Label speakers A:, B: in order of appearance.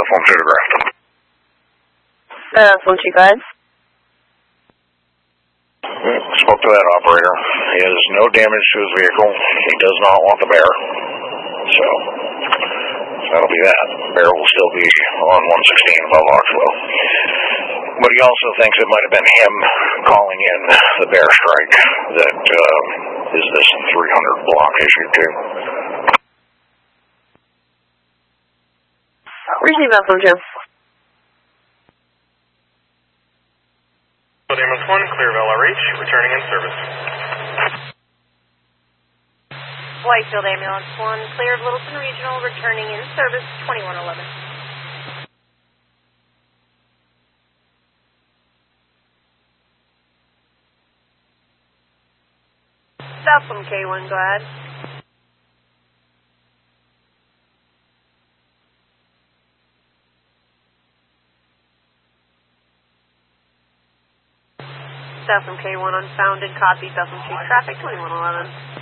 A: Phone 2 to Grafton.
B: Phone 2, go ahead.
A: Spoke to that operator. He has no damage to his vehicle. He does not want the bear. So that'll be that. The bear will still be on 116 above Oxwell. But he also thinks it might have been him calling in the bear strike that is this 300 block issue too.
B: Receive that phone 2.
C: Ambulance 1, clear of LRH, returning in service.
D: Whitefield Ambulance 1, clear of Littleton Regional, returning in service, 2111. Southam K1, go ahead. Southam K1 unfounded, copy, Southam Street traffic, 2111.